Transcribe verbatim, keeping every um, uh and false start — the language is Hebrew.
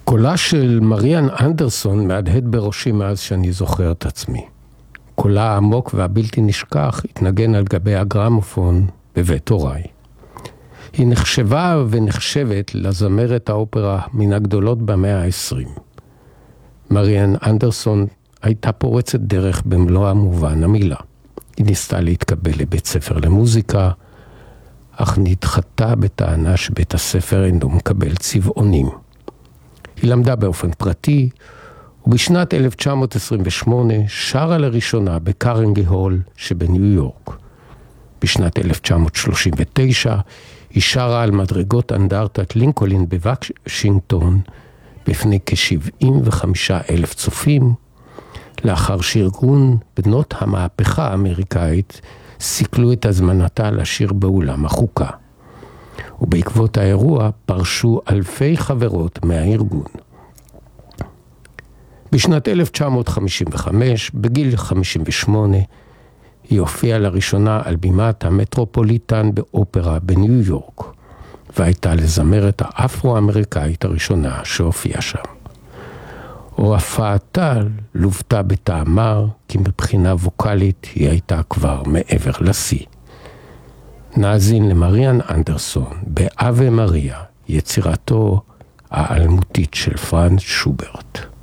קולה של מריאן אנדרסון מהדהד בראשי מאז שאני זוכר את עצמי. קולה העמוק והבלתי נשכח התנגן על גבי הגרמופון בבית הוריי. היא נחשבה ונחשבת לזמרת האופרה מן הגדולות במאה העשרים. מריאן אנדרסון הייתה פורצת דרך במלוא המובן המילה. היא ניסתה להתקבל לבית ספר למוזיקה, אך נדחתה בטענה שבית הספר אינו מקבל צבעונים. היא למדה באופן פרטי, ובשנת אלף תשע מאות עשרים ושמונה שרה לראשונה בקרנגי הול שבניו יורק. בשנת אלף תשע מאות שלושים ותשע היא שרה על מדרגות אנדרטת לינקולן בוושינגטון בפני כ-שבעים וחמישה אלף צופים, לאחר שארגון בנות המהפכה האמריקאית סיכלו את הזמנתה לשיר באולם החוקה. ובעקבות האירוע פרשו אלפי חברות מהארגון. בשנת אלף תשע מאות חמישים וחמש, בגיל חמישים ושמונה, היא הופיעה לראשונה על בימת המטרופוליטן באופרה בניו יורק, והייתה לזמרת האפרו-אמריקאית הראשונה שהופיעה שם. הופעתה לוותה בטעמה, כי מבחינה ווקלית היא הייתה כבר מעבר לשיא. נאזין למריאן אנדרסון באווה מריה, יצירתו האלמותית של פרנץ שוברט.